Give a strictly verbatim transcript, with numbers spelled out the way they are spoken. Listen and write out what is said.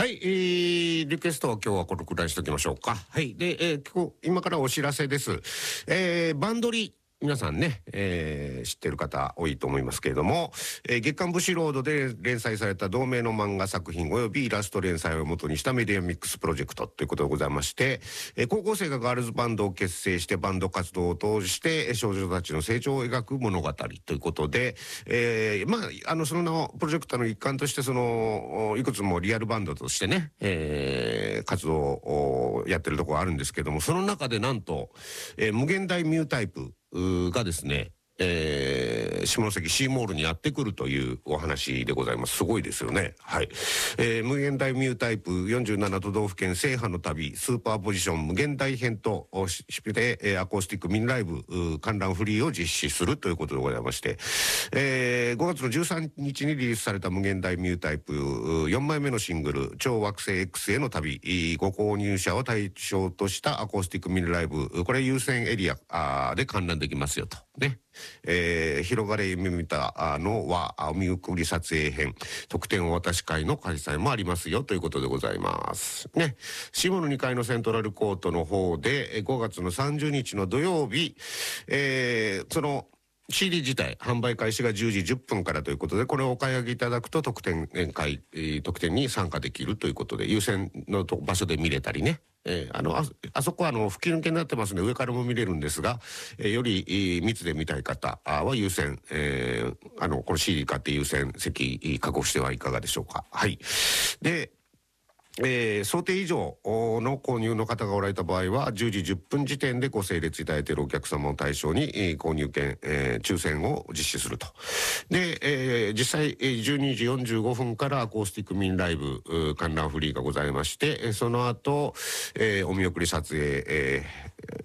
はい、えー、リクエストは今日はこのくらいにしておきましょうか。はい。で、えー、今日、今からお知らせです。えー、バンドリ、皆さんね、えー、知ってる方多いと思いますけれども、えー、月刊武士ロードで連載された同名の漫画作品及びイラスト連載を元にしたメディアミックスプロジェクトということでございまして、えー、高校生がガールズバンドを結成してバンド活動を通して少女たちの成長を描く物語ということで、えー、まあ、あの、その名をプロジェクトの一環としてその、いくつもリアルバンドとしてね、えー、活動をやってるところあるんですけども、その中でなんと、えー、無限大ミュータイプがですね、えー、下関シーモールにやってくるというお話でございます。すごいですよね。はい。えー、無限大ミュータイプよんじゅうなな都道府県制覇の旅スーパーポジション無限大編として、えー、アコースティックミニライブ観覧フリーを実施するということでございまして、えー、ごがつのじゅうさんにちにリリースされた無限大ミュータイプよんまいめのシングル超惑星 X への旅ご購入者を対象としたアコースティックミニライブ、これ優先エリアで観覧できますよとね。えー、広がれ夢見たのはお見送り撮影編特典お渡し会の開催もありますよということでございますね。下のにかいのセントラルコートの方でごがつのさんじゅうにちの土曜日、えー、そのシーディー 自体販売開始がじゅうじじゅっぷんからということで、これをお買い上げいただくと特典会、えー、特典に参加できるということで、優先の場所で見れたりね。えー、あの、あ、あそこはあの、吹き抜けになってますので上からも見れるんですが、えー、より、えー、密で見たい方は優先、えー、あの、この シーディー 買って優先席確保してはいかがでしょうか。はい。で、えー、想定以上の購入の方がおられた場合はじゅうじじゅっぷん時点でご整列いただいているお客様を対象に、えー、購入券、えー、抽選を実施すると。で、えー、実際じゅうにじよんじゅうごふんからアコースティックミンライブ観覧フリーがございまして、その後、えー、お見送り撮影、えー